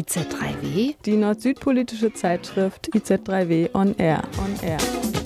IZ3W? Die nord-süd-politische Zeitschrift IZ3W on Air. On Air.